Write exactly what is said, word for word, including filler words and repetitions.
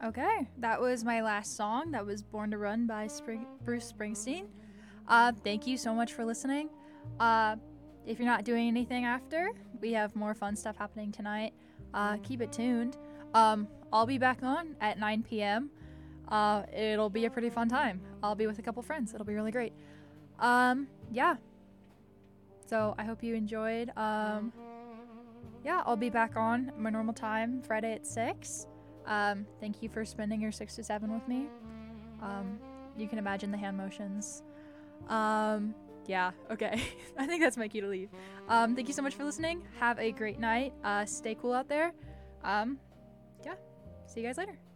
Okay, that was my last song. That was Born to Run by Spring- Bruce Springsteen. Uh, thank you so much for listening. Uh, if you're not doing anything after, we have more fun stuff happening tonight. Uh, keep it tuned. Um, I'll be back on at nine p.m. Uh, it'll be a pretty fun time. I'll be with a couple friends. It'll be really great. Um, yeah. So I hope you enjoyed. Um, yeah, I'll be back on my normal time, Friday at six. Um, thank you for spending your six to seven with me. Um, you can imagine the hand motions. Um, yeah, okay. I think that's my cue to leave. Um, thank you so much for listening. Have a great night. Uh, stay cool out there. Um, yeah, see you guys later.